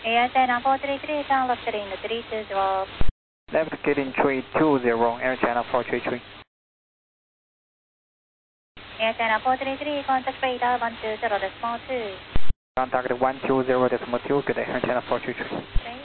Air China 433, down left heading 320. Left heading 320, Air China 433. Air China 433, contact radar 120.2. Contact 120.2, good day, Air China 433.